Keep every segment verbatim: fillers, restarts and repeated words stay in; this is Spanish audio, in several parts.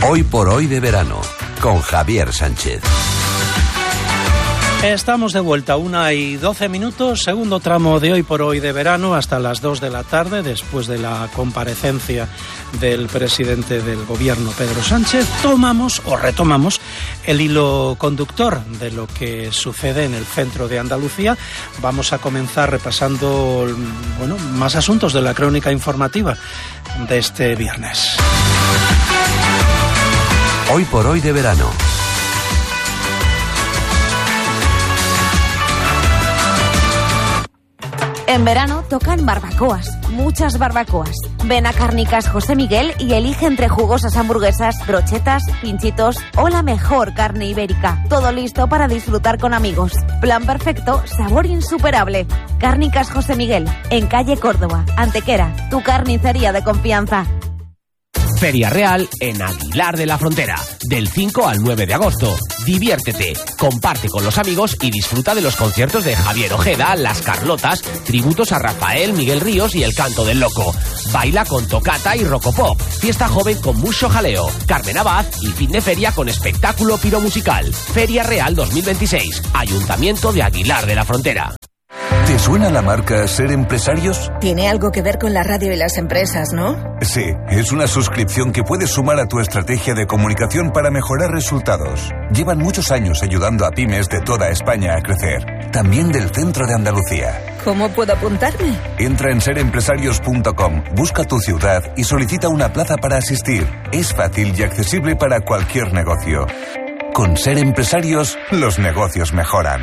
Hoy por hoy de verano, con Javier Sánchez. Estamos de vuelta, una y doce minutos, segundo tramo de Hoy por Hoy de verano hasta las dos de la tarde, después de la comparecencia del presidente del gobierno, Pedro Sánchez. Tomamos o retomamos el hilo conductor de lo que sucede en el centro de Andalucía. Vamos a comenzar repasando, bueno, más asuntos de la crónica informativa de este viernes. Hoy por Hoy de verano. En verano tocan barbacoas, muchas barbacoas. Ven a Cárnicas José Miguel y elige entre jugosas hamburguesas, brochetas, pinchitos o la mejor carne ibérica. Todo listo para disfrutar con amigos. Plan perfecto, sabor insuperable. Cárnicas José Miguel, en calle Córdoba, Antequera, tu carnicería de confianza. Feria Real en Aguilar de la Frontera, del cinco al nueve de agosto. Diviértete, comparte con los amigos y disfruta de los conciertos de Javier Ojeda, Las Carlotas, tributos a Rafael, Miguel Ríos y El Canto del Loco. Baila con tocata y rocopop, fiesta joven con mucho jaleo, Carmen Abad y fin de feria con espectáculo piromusical. Feria Real dos mil veintiséis, Ayuntamiento de Aguilar de la Frontera. ¿Te suena la marca Ser Empresarios? Tiene algo que ver con la radio y las empresas, ¿no? Sí, es una suscripción que puedes sumar a tu estrategia de comunicación para mejorar resultados. Llevan muchos años ayudando a pymes de toda España a crecer, también del centro de Andalucía. ¿Cómo puedo apuntarme? Entra en ser empresarios punto com, busca tu ciudad y solicita una plaza para asistir. Es fácil y accesible para cualquier negocio. Con Ser Empresarios, los negocios mejoran.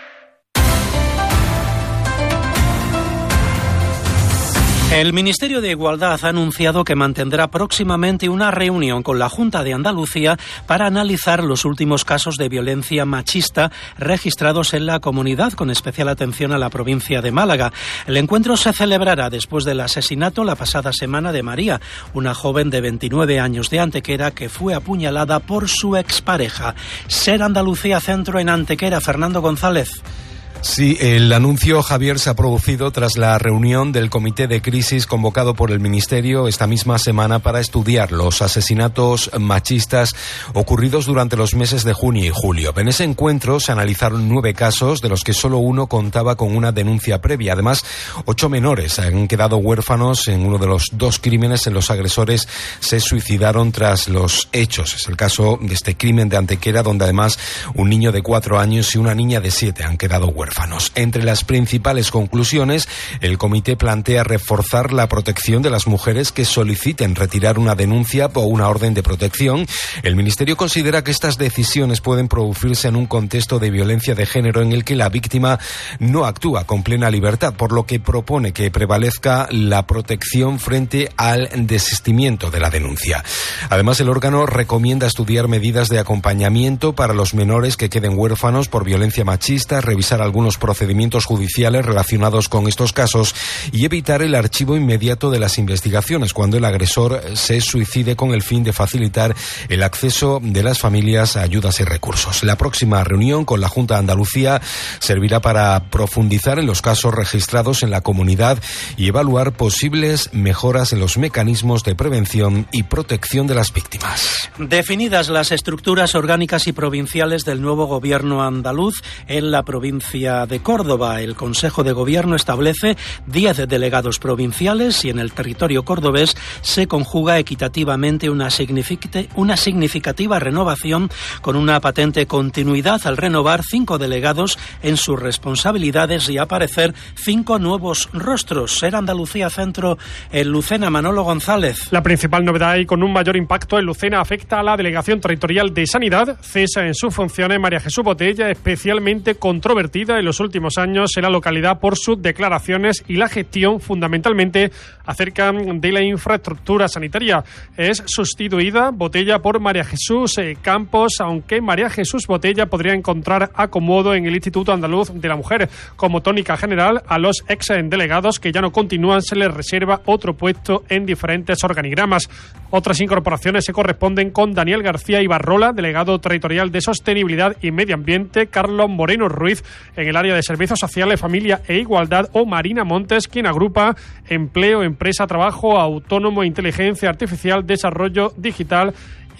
El Ministerio de Igualdad ha anunciado que mantendrá próximamente una reunión con la Junta de Andalucía para analizar los últimos casos de violencia machista registrados en la comunidad, con especial atención a la provincia de Málaga. El encuentro se celebrará después del asesinato la pasada semana de María, una joven de veintinueve años de Antequera que fue apuñalada por su expareja. Ser Andalucía Centro en Antequera, Fernando González. Sí, el anuncio, Javier, se ha producido tras la reunión del Comité de Crisis convocado por el Ministerio esta misma semana para estudiar los asesinatos machistas ocurridos durante los meses de junio y julio. En ese encuentro se analizaron nueve casos, de los que solo uno contaba con una denuncia previa. Además, ocho menores han quedado huérfanos en uno de los dos crímenes en los agresores se suicidaron tras los hechos. Es el caso de este crimen de Antequera, donde además un niño de cuatro años y una niña de siete han quedado huérfanos. Entre las principales conclusiones, el comité plantea reforzar la protección de las mujeres que soliciten retirar una denuncia o una orden de protección. El Ministerio considera que estas decisiones pueden producirse en un contexto de violencia de género en el que la víctima no actúa con plena libertad, por lo que propone que prevalezca la protección frente al desistimiento de la denuncia. Además, el órgano recomienda estudiar medidas de acompañamiento para los menores que queden huérfanos por violencia machista, revisar algunos procedimientos judiciales relacionados con estos casos y evitar el archivo inmediato de las investigaciones cuando el agresor se suicide, con el fin de facilitar el acceso de las familias a ayudas y recursos. La próxima reunión con la Junta de Andalucía servirá para profundizar en los casos registrados en la comunidad y evaluar posibles mejoras en los mecanismos de prevención y protección de las víctimas. Definidas las estructuras orgánicas y provinciales del nuevo gobierno andaluz en la provincia de Córdoba, el Consejo de Gobierno establece diez delegados provinciales y en el territorio cordobés se conjuga equitativamente una, una significativa renovación con una patente continuidad al renovar cinco delegados en sus responsabilidades y aparecer cinco nuevos rostros. Ser Andalucía Centro en Lucena, Manolo González. La principal novedad y con un mayor impacto en Lucena afecta a la Delegación Territorial de Sanidad. Cesa en sus funciones María Jesús Botella, especialmente controvertida en los últimos años en la localidad por sus declaraciones y la gestión fundamentalmente acerca de la infraestructura sanitaria. Es sustituida Botella por María Jesús Campos, aunque María Jesús Botella podría encontrar acomodo en el Instituto Andaluz de la Mujer. Como tónica general, a los ex delegados que ya no continúan se les reserva otro puesto en diferentes organigramas. Otras incorporaciones se corresponden con Daniel García Ibarrola, delegado territorial de Sostenibilidad y Medio Ambiente, Carlos Moreno Ruiz en el área de Servicios Sociales, Familia e Igualdad, o Marina Montes, quien agrupa empleo, empresa, trabajo autónomo, inteligencia artificial, desarrollo digital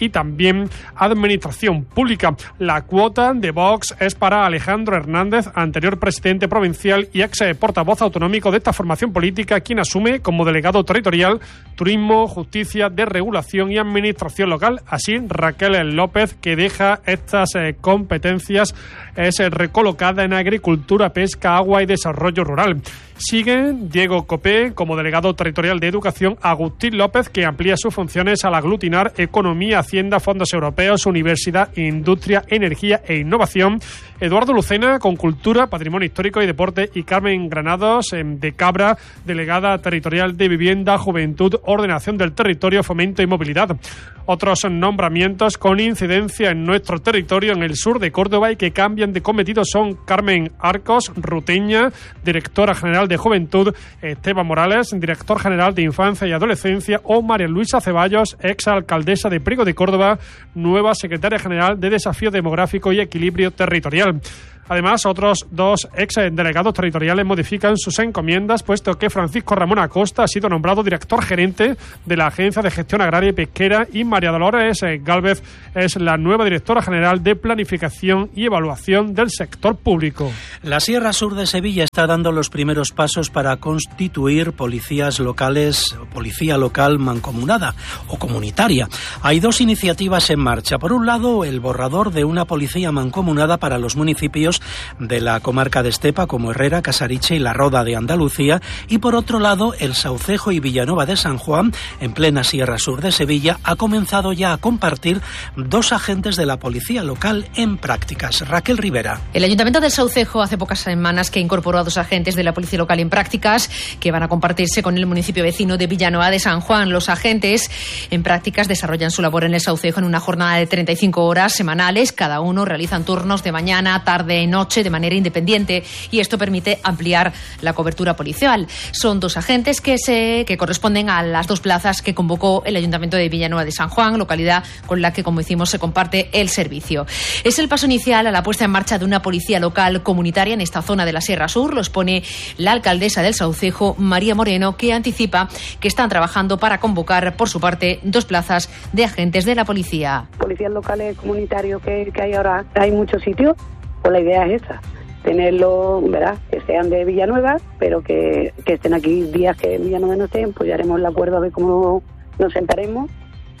y también administración pública. La cuota de Vox es para Alejandro Hernández, anterior presidente provincial y ex portavoz autonómico de esta formación política, quien asume como delegado territorial Turismo, Justicia, Desregulación y Administración Local. Así, Raquel López, que deja estas eh, competencias, es eh, recolocada en Agricultura, Pesca, Agua y Desarrollo Rural. Sigue Diego Copé como delegado territorial de Educación, Agustín López, que amplía sus funciones al aglutinar Economía, Hacienda, Fondos Europeos, Universidad, Industria, Energía e Innovación, Eduardo Lucena con Cultura, Patrimonio Histórico y Deporte, y Carmen Granados de Cabra, delegada territorial de Vivienda, Juventud, Ordenación del Territorio, Fomento y Movilidad. Otros nombramientos con incidencia en nuestro territorio, en el sur de Córdoba, y que cambian de cometido son Carmen Arcos, ruteña, directora general de Juventud, Esteban Morales, director general de Infancia y Adolescencia, o María Luisa Ceballos, ex alcaldesa de Priego de Córdoba, nueva secretaria general de Desafío Demográfico y Equilibrio Territorial. Además, otros dos ex delegados territoriales modifican sus encomiendas, puesto que Francisco Ramón Acosta ha sido nombrado director gerente de la Agencia de Gestión Agraria y Pesquera, y María Dolores Gálvez es la nueva directora general de Planificación y Evaluación del Sector Público. La Sierra Sur de Sevilla está dando los primeros pasos para constituir policías locales, policía local mancomunada o comunitaria. Hay dos iniciativas en marcha. Por un lado, el borrador de una policía mancomunada para los municipios de la comarca de Estepa, como Herrera, Casariche y La Roda de Andalucía, y por otro lado, el Saucejo y Villanueva de San Juan, en plena Sierra Sur de Sevilla, ha comenzado ya a compartir dos agentes de la policía local en prácticas. Raquel Rivera. El Ayuntamiento del Saucejo hace pocas semanas que incorporó a dos agentes de la policía local en prácticas, que van a compartirse con el municipio vecino de Villanueva de San Juan. Los agentes en prácticas desarrollan su labor en el Saucejo en una jornada de treinta y cinco horas semanales. Cada uno realizan turnos de mañana, tarde y noche de manera independiente, y esto permite ampliar la cobertura policial. Son dos agentes que se que corresponden a las dos plazas que convocó el Ayuntamiento de Villanueva de San Juan, localidad con la que, como decimos, se comparte el servicio. Es el paso inicial a la puesta en marcha de una policía local comunitaria en esta zona de la Sierra Sur. Lo expone la alcaldesa del Saucejo, María Moreno, que anticipa que están trabajando para convocar, por su parte, dos plazas de agentes de la policía. Policías locales comunitarios que, que hay ahora, hay muchos sitios. Pues la idea es esa, tenerlos, ¿verdad?, que sean de Villanueva, pero que, que estén aquí días que Villanueva no estén, pues ya haremos el acuerdo a ver cómo nos sentaremos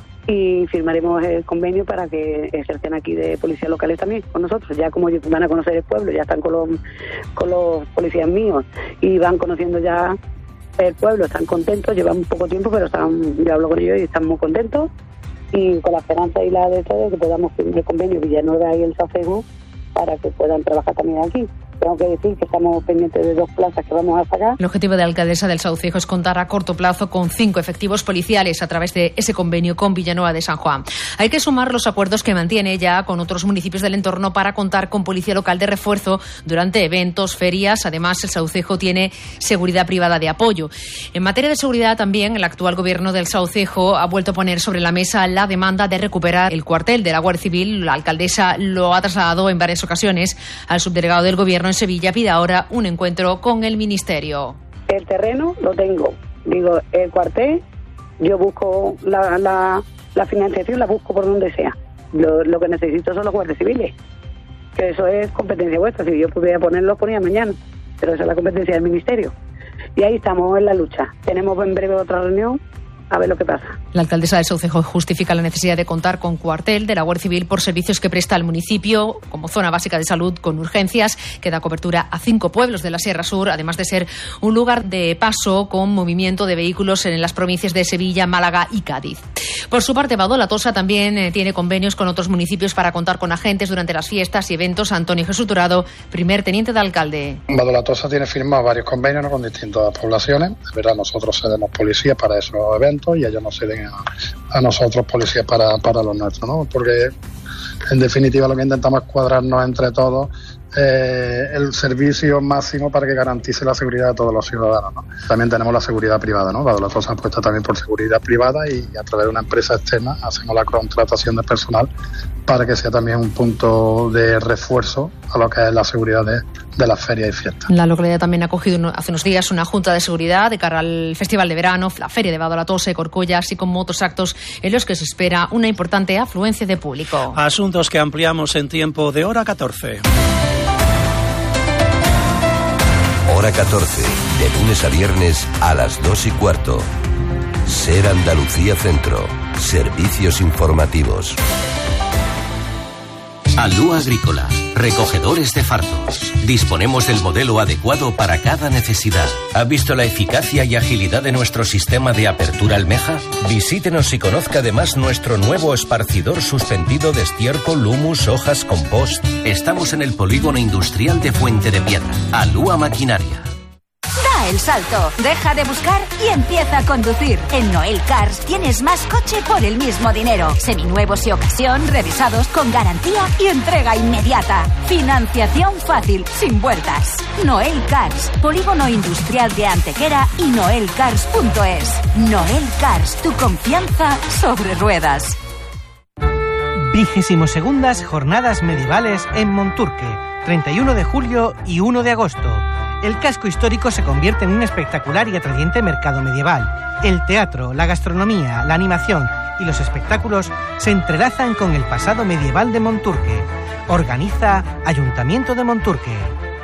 y firmaremos el convenio para que ejercen aquí de policías locales también con nosotros. Ya como van a conocer el pueblo, ya están con los, con los policías míos y van conociendo ya el pueblo, están contentos, llevan un poco tiempo, pero están, yo hablo con ellos y están muy contentos, y con la esperanza y la de todo que podamos firmar el convenio Villanueva y el Saucejo para que puedan trabajar también aquí. Tengo que decir que estamos pendientes de dos plazas que vamos a sacar. El objetivo de la alcaldesa del Saucejo es contar a corto plazo con cinco efectivos policiales a través de ese convenio con Villanueva de San Juan. Hay que sumar los acuerdos que mantiene ya con otros municipios del entorno para contar con policía local de refuerzo durante eventos, ferias. Además, el Saucejo tiene seguridad privada de apoyo. En materia de seguridad también, el actual gobierno del Saucejo ha vuelto a poner sobre la mesa la demanda de recuperar el cuartel de la Guardia Civil. La alcaldesa lo ha trasladado en varias ocasiones al subdelegado del gobierno en Sevilla. Pide ahora un encuentro con el ministerio. El terreno lo tengo, digo, el cuartel, yo busco la, la, la financiación, la busco por donde sea. Lo, lo que necesito son los guardias civiles, que eso es competencia vuestra. Si yo pudiera ponerlo, ponía mañana, pero esa es la competencia del ministerio. Y ahí estamos en la lucha. Tenemos en breve otra reunión, a ver lo que pasa. La alcaldesa de Saucejo justifica la necesidad de contar con cuartel de la Guardia Civil por servicios que presta al municipio, como zona básica de salud con urgencias, que da cobertura a cinco pueblos de la Sierra Sur, además de ser un lugar de paso con movimiento de vehículos en las provincias de Sevilla, Málaga y Cádiz. Por su parte, Badolatosa también eh, tiene convenios con otros municipios para contar con agentes durante las fiestas y eventos. Antonio Jesús Dorado, primer teniente de alcalde. Badolatosa tiene firmados varios convenios, ¿no?, con distintas poblaciones. De verdad, nosotros cedemos policías para esos eventos y ellos nos ceden a, a nosotros policías para, para los nuestros, ¿no? Porque en definitiva lo que intentamos es cuadrarnos entre todos eh, el servicio máximo para que garantice la seguridad de todos los ciudadanos, ¿no? También tenemos la seguridad privada, ¿no? Badolatosa apuesta también por seguridad privada y a través de una empresa externa hacemos la contratación de personal para que sea también un punto de refuerzo a lo que es la seguridad de de las ferias y fiestas. La localidad también ha acogido hace unos días una junta de seguridad de cara al Festival de Verano, la Feria de Badolatose, Corculla, así como otros actos en los que se espera una importante afluencia de público. Asuntos que ampliamos en tiempo de hora catorce. Hora catorce, de lunes a viernes a las dos y cuarto. Ser Andalucía Centro. Servicios informativos. Alúa Agrícola, recogedores de fardos. Disponemos del modelo adecuado para cada necesidad. ¿Ha visto la eficacia y agilidad de nuestro sistema de apertura almeja? Visítenos y conozca además nuestro nuevo esparcidor suspendido de estiércol, humus, hojas, compost. Estamos en el polígono industrial de Fuente de Piedra. Alúa Maquinaria. Da el salto, deja de buscar y empieza a conducir. En Noel Cars tienes más coche por el mismo dinero. Seminuevos y ocasión, revisados con garantía y entrega inmediata. Financiación fácil, sin vueltas. Noel Cars, polígono industrial de Antequera y noel cars punto es. Noel Cars, tu confianza sobre ruedas. Vigésimo segundas Jornadas Medievales en Monturque, treinta y uno de julio y uno de agosto. El casco histórico se convierte en un espectacular y atrayente mercado medieval. El teatro, la gastronomía, la animación y los espectáculos se entrelazan con el pasado medieval de Monturque. Organiza Ayuntamiento de Monturque.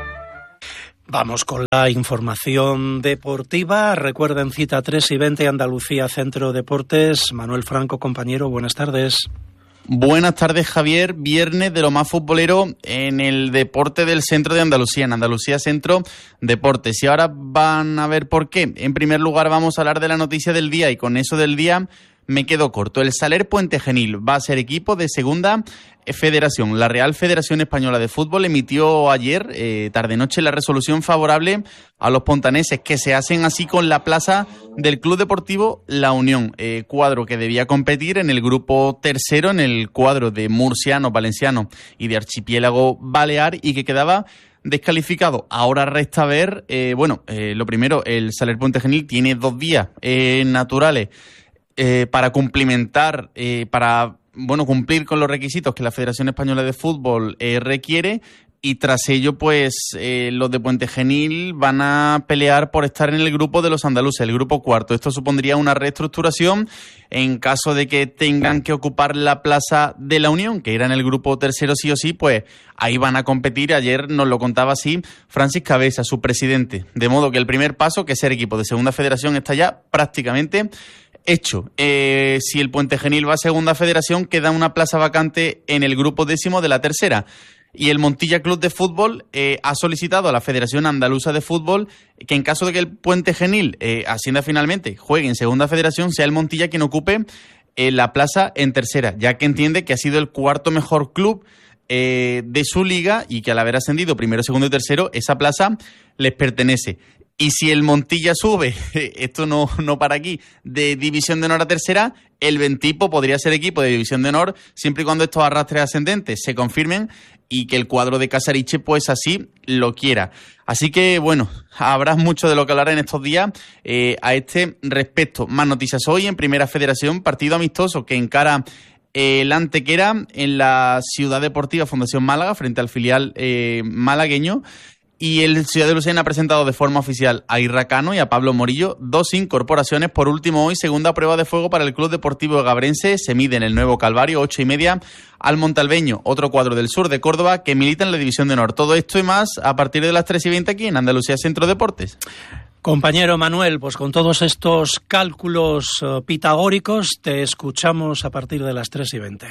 Vamos con la información deportiva. Recuerden, cita tres y veinte, Andalucía Centro Deportes. Manuel Franco, compañero, buenas tardes. Buenas tardes, Javier. Viernes de lo más futbolero en el deporte del centro de Andalucía, en Andalucía Centro Deportes. Y ahora van a ver por qué. En primer lugar, vamos a hablar de la noticia del día, y con eso del día me quedo corto. El Saler Puente Genil va a ser equipo de segunda federación. La Real Federación Española de Fútbol emitió ayer, eh, tarde-noche, la resolución favorable a los pontaneses, que se hacen así con la plaza del Club Deportivo La Unión, eh, cuadro que debía competir en el grupo tercero, en el cuadro de murcianos, valencianos y de archipiélago balear, y que quedaba descalificado. Ahora resta ver, eh, bueno, eh, lo primero, el Saler Puente Genil tiene dos días eh, naturales eh, para cumplimentar, eh, para bueno, cumplir con los requisitos que la Federación Española de Fútbol eh, requiere, y tras ello, pues, eh, los de Puente Genil van a pelear por estar en el grupo de los andaluces, el grupo cuarto. Esto supondría una reestructuración en caso de que tengan que ocupar la plaza de La Unión, que era en el grupo tercero sí o sí, pues ahí van a competir. Ayer nos lo contaba así Francis Cabeza, su presidente. De modo que el primer paso, que es ser equipo de segunda federación, está ya prácticamente hecho. Eh, si el Puente Genil va a segunda federación, queda una plaza vacante en el grupo décimo de la tercera. Y el Montilla Club de Fútbol eh, ha solicitado a la Federación Andaluza de Fútbol que, en caso de que el Puente Genil eh, ascienda finalmente, juegue en segunda federación, sea el Montilla quien ocupe eh, la plaza en tercera, ya que entiende que ha sido el cuarto mejor club eh, de su liga, y que al haber ascendido primero, segundo y tercero, esa plaza les pertenece. Y si el Montilla sube, esto no, no para aquí, de División de Honor a tercera, el Ventipo podría ser equipo de División de Honor, siempre y cuando estos arrastres ascendentes se confirmen y que el cuadro de Casariche pues así lo quiera. Así que, bueno, habrá mucho de lo que hablar en estos días eh, a este respecto. Más noticias hoy en Primera Federación, partido amistoso que encara el Antequera en la Ciudad Deportiva Fundación Málaga frente al filial eh, malagueño. Y el Ciudad de Lucena ha presentado de forma oficial a Irra Cano y a Pablo Morillo, dos incorporaciones. Por último, hoy, segunda prueba de fuego para el Club Deportivo Gabrense. Se mide en el Nuevo Calvario, ocho y media, al Montalbeño, otro cuadro del sur de Córdoba que milita en la División de Honor. Todo esto y más a partir de las tres y veinte aquí en Andalucía Centro Deportes. Compañero Manuel, pues con todos estos cálculos uh, pitagóricos, te escuchamos a partir de las tres y veinte.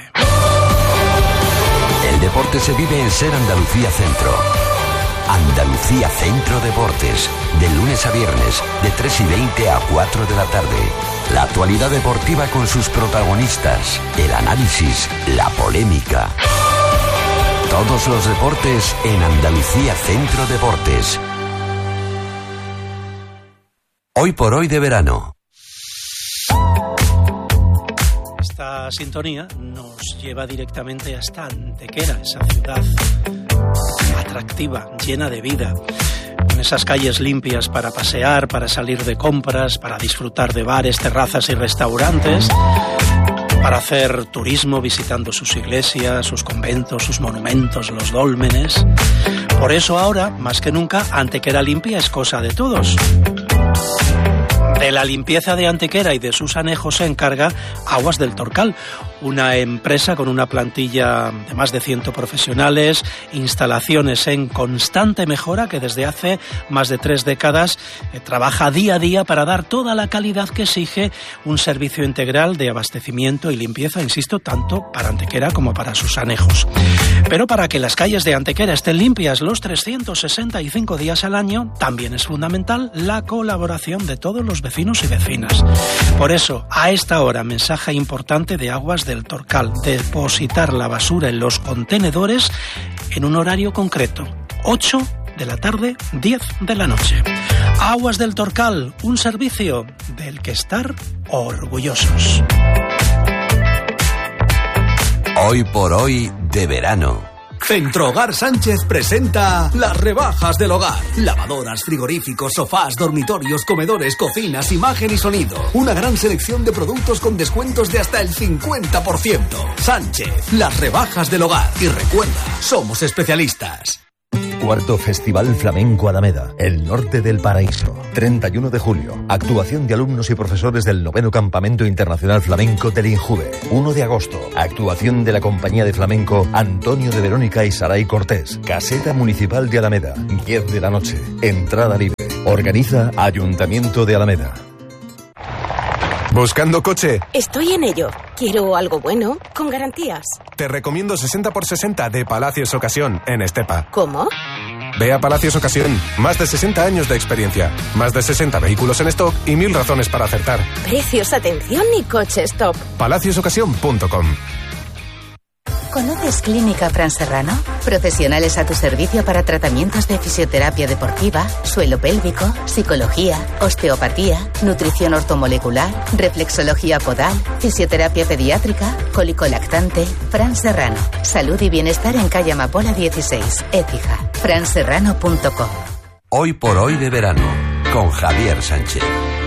El deporte se vive en Ser Andalucía Centro. Andalucía Centro Deportes, de lunes a viernes, de tres y veinte a cuatro de la tarde. La actualidad deportiva con sus protagonistas, el análisis, la polémica. Todos los deportes en Andalucía Centro Deportes. Hoy por hoy de verano. Esta sintonía nos lleva directamente hasta Antequera, esa ciudad atractiva, llena de vida, con esas calles limpias para pasear, para salir de compras, para disfrutar de bares, terrazas y restaurantes, para hacer turismo visitando sus iglesias, sus conventos, sus monumentos, los dólmenes. Por eso ahora, más que nunca, Antequera limpia es cosa de todos. De la limpieza de Antequera y de sus anejos se encarga Aguas del Torcal, una empresa con una plantilla de más de cien profesionales, instalaciones en constante mejora que desde hace más de tres décadas eh, trabaja día a día para dar toda la calidad que exige un servicio integral de abastecimiento y limpieza, insisto, tanto para Antequera como para sus anejos. Pero para que las calles de Antequera estén limpias los trescientos sesenta y cinco días al año, también es fundamental la colaboración de todos los vecinos y vecinas. Por eso, a esta hora, mensaje importante de Aguas del Torcal: depositar la basura en los contenedores en un horario concreto, ocho de la tarde, diez de la noche. Aguas del Torcal, un servicio del que estar orgullosos. Hoy por hoy de verano. Centro Hogar Sánchez presenta las rebajas del hogar. Lavadoras, frigoríficos, sofás, dormitorios, comedores, cocinas, imagen y sonido. Una gran selección de productos con descuentos de hasta el cincuenta por ciento. Sánchez, las rebajas del hogar. Y recuerda, somos especialistas. Cuarto Festival Flamenco Alameda, el norte del paraíso. treinta y uno de julio, actuación de alumnos y profesores del noveno Campamento Internacional Flamenco del INJUVE. uno de agosto, actuación de la compañía de flamenco Antonio de Verónica y Saray Cortés. Caseta Municipal de Alameda, diez de la noche. Entrada libre. Organiza Ayuntamiento de Alameda. ¿Buscando coche? Estoy en ello. Quiero algo bueno, con garantías. Te recomiendo sesenta por sesenta de Palacios Ocasión, en Estepa. ¿Cómo? Ve a Palacios Ocasión. Más de sesenta años de experiencia. Más de sesenta vehículos en stock y mil razones para acertar. Precios, atención y coches top. palacios ocasión punto com. ¿Conoces Clínica Fran Serrano? Profesionales a tu servicio para tratamientos de fisioterapia deportiva, suelo pélvico, psicología, osteopatía, nutrición ortomolecular, reflexología podal, fisioterapia pediátrica, cólico lactante. Fran Serrano. Salud y bienestar en calle Amapola dieciséis, Écija. fran serrano punto com. Hoy por hoy de verano, con Javier Sánchez.